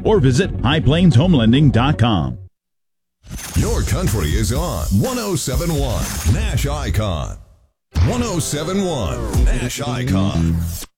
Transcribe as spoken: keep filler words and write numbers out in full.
or visit high plains home lending dot com. Your country is on one oh seven point one Nash Icon. one oh seven point one Nash Icon.